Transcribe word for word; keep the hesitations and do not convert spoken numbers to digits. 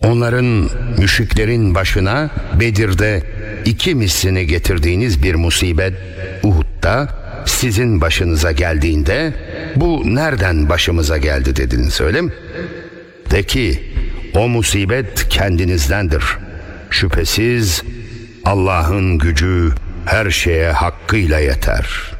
onların, müşriklerin başına Bedir'de iki mislini getirdiğiniz bir musibet Uhud'da sizin başınıza geldiğinde bu nereden başımıza geldi dediniz, öyle mi? De ki o musibet kendinizdendir. Şüphesiz Allah'ın gücü her şeye hakkıyla yeter.